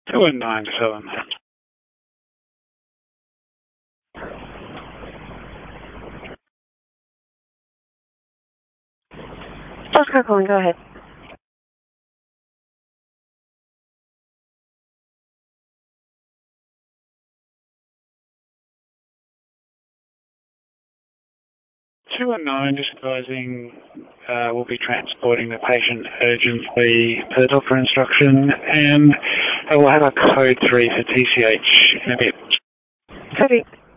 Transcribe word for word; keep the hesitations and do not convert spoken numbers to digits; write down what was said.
two one nine seven. Oscar calling, go ahead. two one nine, just advising uh, we'll be transporting the patient urgently per doctor instruction, and uh, we'll have a code three for T C H in a bit. Copy.